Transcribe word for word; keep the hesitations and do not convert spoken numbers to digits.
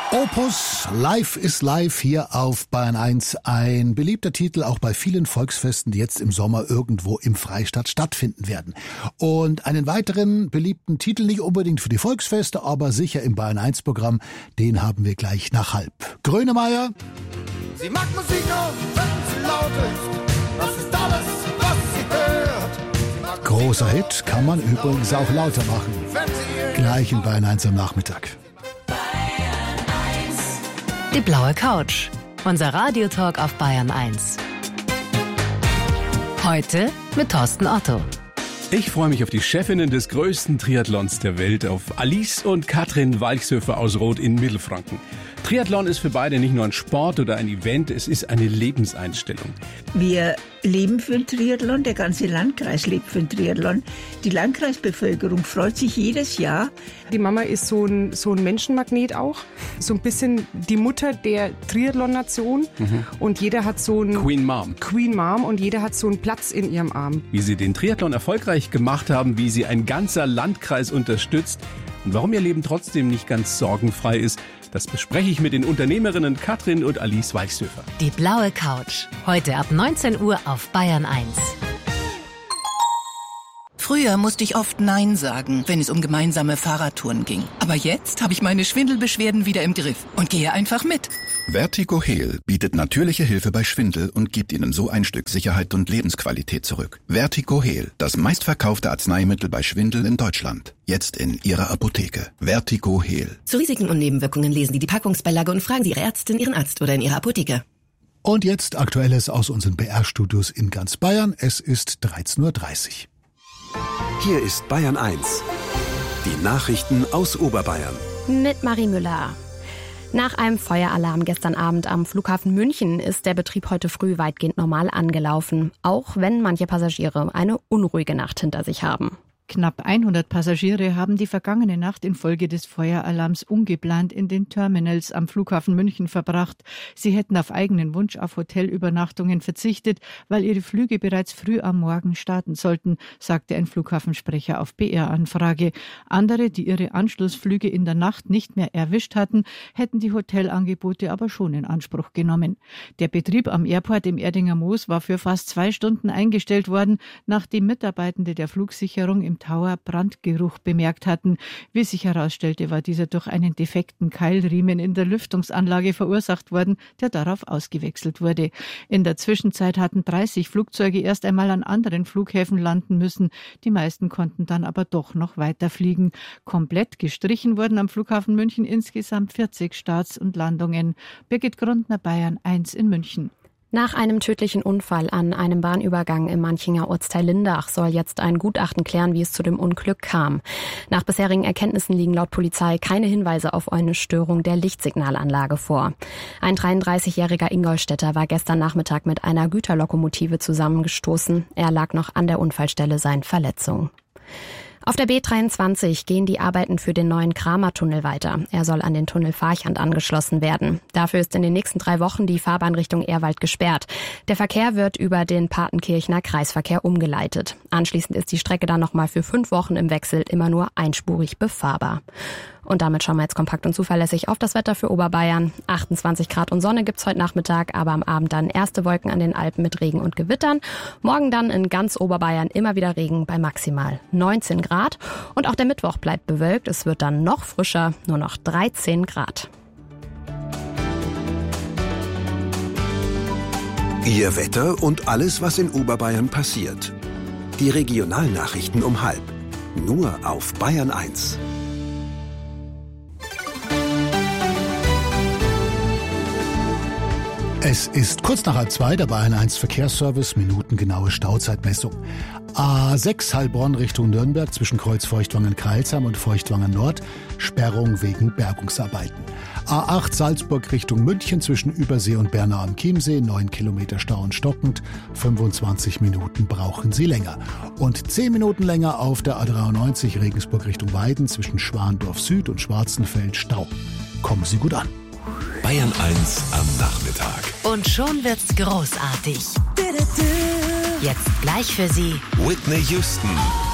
Opus, Life is Life hier auf Bayern eins. Ein beliebter Titel auch bei vielen Volksfesten, die jetzt im Sommer irgendwo im Freistaat stattfinden werden. Und einen weiteren beliebten Titel, nicht unbedingt für die Volksfeste, aber sicher im Bayern eins Programm, den haben wir gleich nach halb. Grönemeyer. Sie mag Musik auch, wenn sie laut ist. Das ist alles, was sie hört. Großer Hit, kann man übrigens auch lauter machen. Gleich im Bayern eins am Nachmittag. Die blaue Couch. Unser Radiotalk auf Bayern eins. Heute mit Thorsten Otto. Ich freue mich auf die Chefinnen des größten Triathlons der Welt, auf Alice und Katrin Walchshofer aus Roth in Mittelfranken. Triathlon ist für beide nicht nur ein Sport oder ein Event, es ist eine Lebenseinstellung. Wir leben für den Triathlon, der ganze Landkreis lebt für den Triathlon. Die Landkreisbevölkerung freut sich jedes Jahr. Die Mama ist so ein, so ein Menschenmagnet auch, so ein bisschen die Mutter der Triathlon-Nation. Mhm. Und jeder hat so ein Queen Mom. Queen Mom und jeder hat so einen Platz in ihrem Arm. Wie sie den Triathlon erfolgreich gemacht haben, wie sie ein ganzer Landkreis unterstützt und warum ihr Leben trotzdem nicht ganz sorgenfrei ist, das bespreche ich mit den Unternehmerinnen Katrin und Alice Walchshofer. Die blaue Couch. Heute ab neunzehn Uhr auf Bayern eins. Früher musste ich oft Nein sagen, wenn es um gemeinsame Fahrradtouren ging. Aber jetzt habe ich meine Schwindelbeschwerden wieder im Griff und gehe einfach mit. Vertigo Heal bietet natürliche Hilfe bei Schwindel und gibt Ihnen so ein Stück Sicherheit und Lebensqualität zurück. Vertigo Heal, das meistverkaufte Arzneimittel bei Schwindel in Deutschland. Jetzt in Ihrer Apotheke. Vertigo Heal. Zu Risiken und Nebenwirkungen lesen Sie die Packungsbeilage und fragen Sie Ihre Ärztin, Ihren Arzt oder in Ihrer Apotheke. Und jetzt Aktuelles aus unseren B R-Studios in ganz Bayern. Es ist dreizehn Uhr dreißig. Hier ist Bayern eins. Die Nachrichten aus Oberbayern. Mit Marie Müller. Nach einem Feueralarm gestern Abend am Flughafen München ist der Betrieb heute früh weitgehend normal angelaufen, auch wenn manche Passagiere eine unruhige Nacht hinter sich haben. Knapp hundert Passagiere haben die vergangene Nacht infolge des Feueralarms ungeplant in den Terminals am Flughafen München verbracht. Sie hätten auf eigenen Wunsch auf Hotelübernachtungen verzichtet, weil ihre Flüge bereits früh am Morgen starten sollten, sagte ein Flughafensprecher auf B R-Anfrage. Andere, die ihre Anschlussflüge in der Nacht nicht mehr erwischt hatten, hätten die Hotelangebote aber schon in Anspruch genommen. Der Betrieb am Airport im Erdinger Moos war für fast zwei Stunden eingestellt worden, nachdem Mitarbeitende der Flugsicherung im Tower Brandgeruch bemerkt hatten. Wie sich herausstellte, war dieser durch einen defekten Keilriemen in der Lüftungsanlage verursacht worden, der darauf ausgewechselt wurde. In der Zwischenzeit hatten dreißig Flugzeuge erst einmal an anderen Flughäfen landen müssen. Die meisten konnten dann aber doch noch weiterfliegen. Komplett gestrichen wurden am Flughafen München insgesamt vierzig Starts und Landungen. Birgit Grundner, Bayern eins in München. Nach einem tödlichen Unfall an einem Bahnübergang im Manchinger Ortsteil Lindach soll jetzt ein Gutachten klären, wie es zu dem Unglück kam. Nach bisherigen Erkenntnissen liegen laut Polizei keine Hinweise auf eine Störung der Lichtsignalanlage vor. Ein dreiunddreißigjähriger Ingolstädter war gestern Nachmittag mit einer Güterlokomotive zusammengestoßen. Er lag noch an der Unfallstelle seinen Verletzungen. Auf der B dreiundzwanzig gehen die Arbeiten für den neuen Kramer-Tunnel weiter. Er soll an den Tunnel Farchand angeschlossen werden. Dafür ist in den nächsten drei Wochen die Fahrbahn Richtung Ehrwald gesperrt. Der Verkehr wird über den Partenkirchner Kreisverkehr umgeleitet. Anschließend ist die Strecke dann nochmal für fünf Wochen im Wechsel immer nur einspurig befahrbar. Und damit schauen wir jetzt kompakt und zuverlässig auf das Wetter für Oberbayern. achtundzwanzig Grad und Sonne gibt's heute Nachmittag, aber am Abend dann erste Wolken an den Alpen mit Regen und Gewittern. Morgen dann in ganz Oberbayern immer wieder Regen bei maximal neunzehn Grad. Und auch der Mittwoch bleibt bewölkt. Es wird dann noch frischer, nur noch dreizehn Grad. Ihr Wetter und alles, was in Oberbayern passiert. Die Regionalnachrichten um halb. Nur auf Bayern eins. Es ist kurz nach halb zwei, der Bayern eins Verkehrsservice, minutengenaue Stauzeitmessung. A sechs Heilbronn Richtung Nürnberg zwischen Kreuz Feuchtwangen-Kreilsheim und Feuchtwangen-Nord, Sperrung wegen Bergungsarbeiten. A acht Salzburg Richtung München zwischen Übersee und Bernau am Chiemsee, neun Kilometer Stau und stockend, fünfundzwanzig Minuten brauchen Sie länger. Und zehn Minuten länger auf der A dreiundneunzig Regensburg Richtung Weiden zwischen Schwandorf Süd und Schwarzenfeld, Stau. Kommen Sie gut an. Bayern eins am Nachmittag. Und schon wird's großartig. Jetzt gleich für Sie Whitney Houston.